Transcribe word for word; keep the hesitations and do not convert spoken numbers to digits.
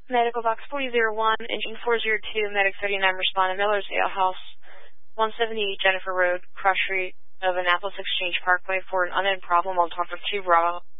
Medical box forty oh one, engine four oh two, medic thirty-nine, respond to Miller's Ale House, one seventy Jennifer Road, cross street of Annapolis Exchange Parkway for an unknown problem. I'll talk for two Bravo.